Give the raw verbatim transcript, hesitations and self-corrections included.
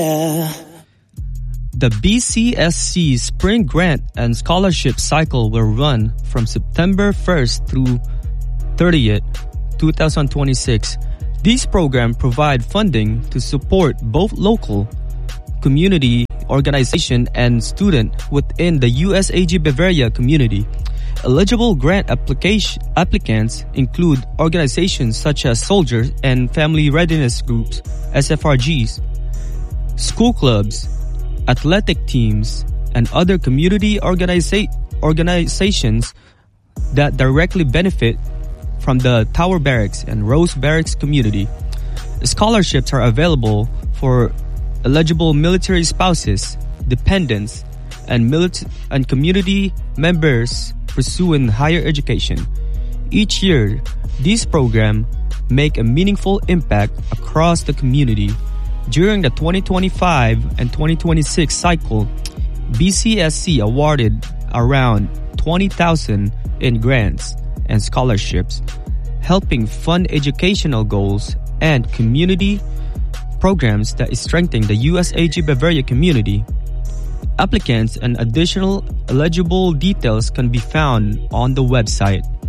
The B C S C Spring Grant and Scholarship Cycle will run from September first through thirtieth, twenty twenty-six. These programs provide funding to support both local, community, organization, and student within the U S A G Bavaria community. Eligible grant application applicants include organizations such as Soldiers and Family Readiness Groups, S F R Gs, school clubs, athletic teams, and other community organiza- organizations that directly benefit from the Tower Barracks and Rose Barracks community. Scholarships are available for eligible military spouses, dependents, and milita- and community members pursuing higher education. Each year, these programs make a meaningful impact across the community. During the twenty twenty-five and twenty twenty-six cycle, B C S C awarded around twenty thousand in grants and scholarships, helping fund educational goals and community programs that strengthen the U S A G Bavaria community. Applicants and additional eligible details can be found on the website.